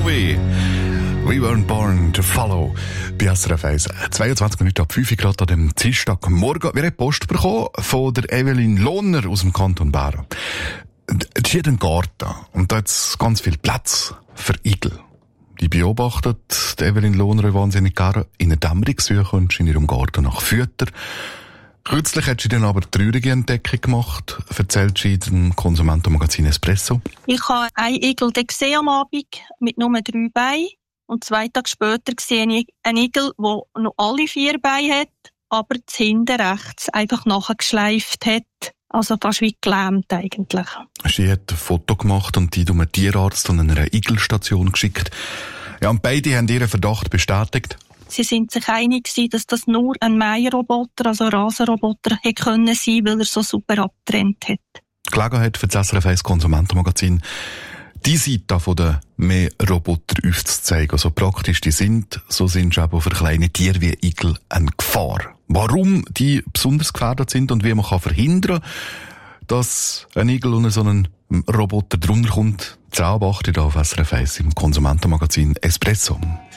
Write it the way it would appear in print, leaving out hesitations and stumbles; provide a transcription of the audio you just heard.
Jovi. We weren't born to follow. Bei SRF 1. 22 Minuten ab 5 Grad an dem Dienstagmorgen. Wir haben Post bekommen von der Evelyn Lohner aus dem Kanton Bern. Sie hat einen Garten und da hat es ganz viel Platz für Igel. Die beobachtet die Evelyn Lohner wahnsinnig gerne in einer Dämmerungssuche und in ihrem Garten nach Futter. Kürzlich hat sie dann aber eine traurige Entdeckung gemacht, erzählt sie im Konsumentenmagazin Espresso. Ich habe einen Igel gesehen am Abend mit nur 3 Beinen. Und 2 Tage später sehe ich einen Igel, der noch alle 4 Beine hat, aber das hinten rechts einfach nachgeschleift hat. Also fast wie gelähmt eigentlich. Sie hat ein Foto gemacht und die einem Tierarzt und einer Igelstation geschickt. Ja, und beide haben ihren Verdacht bestätigt. Sie sind sich einig gewesen, dass das nur ein Mähroboter, also ein Rasenroboter, hätte können sein, weil er so super abgetrennt hat. Die Gelegenheit für das SRF 1 Konsumentenmagazin, die Seite von den Mähroboter aufzuzeigen. So praktisch die sind, so sind sie auch für kleine Tiere wie Igel eine Gefahr. Warum die besonders gefährdet sind und wie man verhindern kann, dass ein Igel unter so einen Roboter drunter kommt, 10 ab 8 auf SRF 1 im Konsumentenmagazin Espresso.